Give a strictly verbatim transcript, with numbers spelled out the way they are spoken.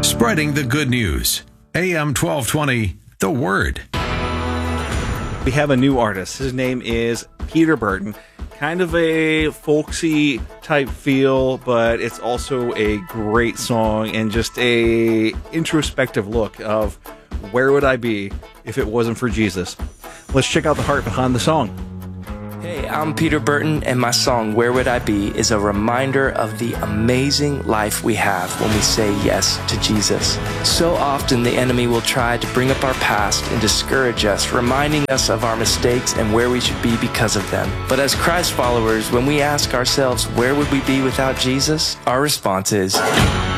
Spreading the good news. A M twelve twenty, The Word. We have a new artist. His name is Peter Burton. Kind of a folksy type feel, but it's also a great song and just a introspective look of where would I be if it wasn't for Jesus. Let's check out the heart behind the song. Hey, I'm Peter Burton, and my song, Where Would I Be, is a reminder of the amazing life we have when we say yes to Jesus. So often the enemy will try to bring up our past and discourage us, reminding us of our mistakes and where we should be because of them. But as Christ followers, when we ask ourselves, where would we be without Jesus? Our response is...